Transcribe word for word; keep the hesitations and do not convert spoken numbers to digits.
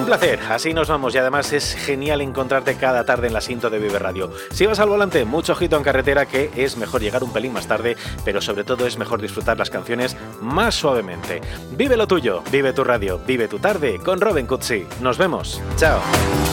placer, así nos vamos y además es genial encontrarte cada tarde en la Sinto de Vive Radio. Si vas al volante, mucho ojito en carretera, que es mejor llegar un pelín más tarde, pero sobre todo es mejor disfrutar las canciones más suavemente. Vive lo tuyo, vive tu radio, vive tu tarde con Robin Cutsi. Nos vemos, chao.